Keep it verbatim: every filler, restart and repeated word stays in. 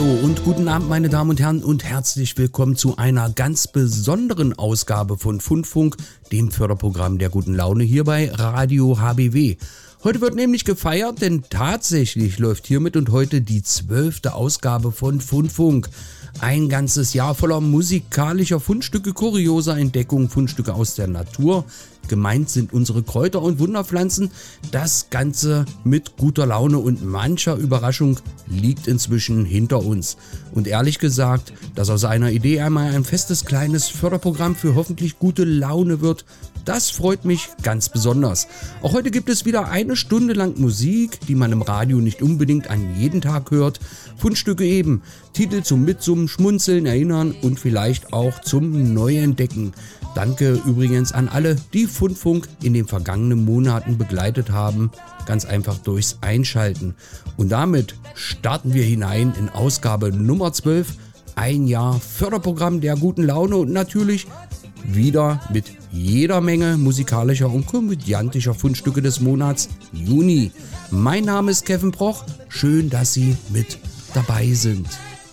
Hallo und guten Abend, meine Damen und Herren, und herzlich willkommen zu einer ganz besonderen Ausgabe von Fundfunk, dem Förderprogramm der guten Laune hier bei Radio H B W. Heute wird nämlich gefeiert, denn tatsächlich läuft hiermit und heute die zwölfte Ausgabe von Fundfunk. Ein ganzes Jahr voller musikalischer Fundstücke, kurioser Entdeckungen, Fundstücke aus der Natur. Gemeint sind unsere Kräuter und Wunderpflanzen. Das Ganze mit guter Laune und mancher Überraschung liegt inzwischen hinter uns. Und ehrlich gesagt, dass aus einer Idee einmal ein festes kleines Förderprogramm für hoffentlich gute Laune wird, das freut mich ganz besonders. Auch heute gibt es wieder eine Stunde lang Musik, die man im Radio nicht unbedingt an jeden Tag hört. Fundstücke eben, Titel zum Mitsummen, Schmunzeln, Erinnern und vielleicht auch zum Neuentdecken. Danke übrigens an alle, die Fundfunk in den vergangenen Monaten begleitet haben, ganz einfach durchs Einschalten. Und damit starten wir hinein in Ausgabe Nummer zwölf, ein Jahr Förderprogramm der guten Laune und natürlich wieder mit jeder Menge musikalischer und komödiantischer Fundstücke des Monats Juni. Mein Name ist Kevin Broch, schön, dass Sie mit dabei sind.